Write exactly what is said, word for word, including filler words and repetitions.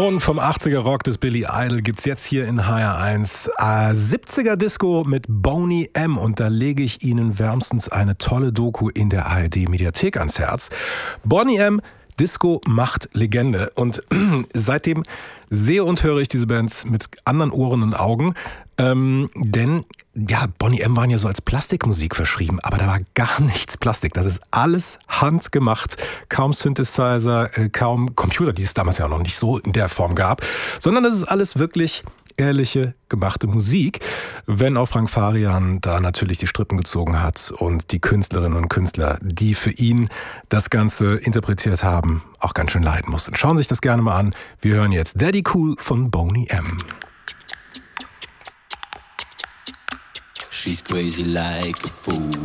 Und vom achtziger Rock des Billy Idol gibt's jetzt hier in H R eins äh, siebziger Disco mit Boney M. Und da lege ich Ihnen wärmstens eine tolle Doku in der A R D Mediathek ans Herz. Boney M. Disco macht Legende. Und seitdem sehe und höre ich diese Bands mit anderen Ohren und Augen. Ähm, denn, ja, Boney M. waren ja so als Plastikmusik verschrieben, aber da war gar nichts Plastik. Das ist alles handgemacht. Kaum Synthesizer, äh, kaum Computer, die es damals ja auch noch nicht so in der Form gab. Sondern das ist alles wirklich ehrliche, gemachte Musik. Wenn auch Frank Farian da natürlich die Strippen gezogen hat und die Künstlerinnen und Künstler, die für ihn das Ganze interpretiert haben, auch ganz schön leiden mussten. Schauen Sie sich das gerne mal an. Wir hören jetzt Daddy Cool von Boney M. She's crazy like a fool.